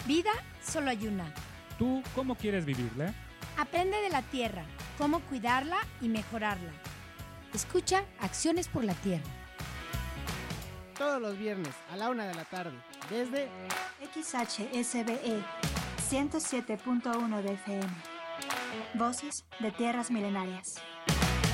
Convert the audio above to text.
Vida solo hay una. ¿Tú cómo quieres vivirla? Aprende de la tierra, cómo cuidarla y mejorarla. Escucha Acciones por la Tierra. Todos los viernes a la 1 de la tarde, desde XHSBE 107.1 de FM. Voces de Tierras Milenarias.